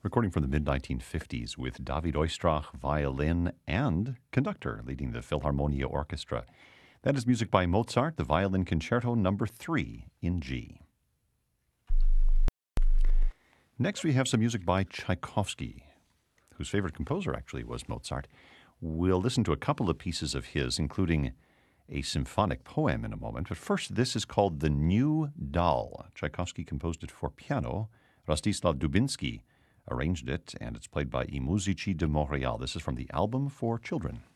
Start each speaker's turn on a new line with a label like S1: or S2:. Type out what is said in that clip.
S1: recording from the mid-1950s with David Oistrakh, violin and conductor, leading the Philharmonia Orchestra. That is music by Mozart, the Violin Concerto Number 3 in G. Next, we have some music by Tchaikovsky, whose favorite composer actually was Mozart. We'll listen to a couple of pieces of his, including a symphonic poem in a moment. But first, this is called The New Doll. Tchaikovsky composed it for piano. Rostislav Dubinsky arranged it, and it's played by I Musici de Montréal. This is from the album for children.